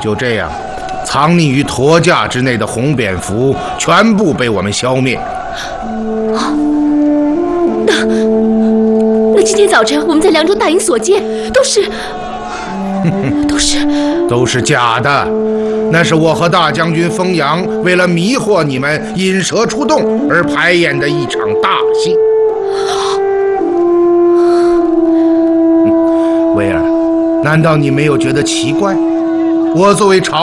就这样，藏匿于驼架之内的红蝙蝠全部被我们消灭。 那今天早晨我们在凉州大营所见， 都是假的。那是我和大将军封阳为了迷惑你们，引蛇出洞而排演的一场大戏。威尔，难道你没有觉得奇怪？我作为朝